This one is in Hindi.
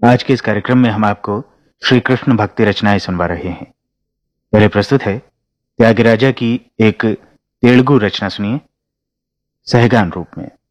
आज के इस कार्यक्रम में हम आपको श्री कृष्ण भक्ति रचनाएं सुनवा रहे हैं। पहले प्रस्तुत है त्यागराजा की एक तेलुगु रचना, सुनिए सहगान रूप में।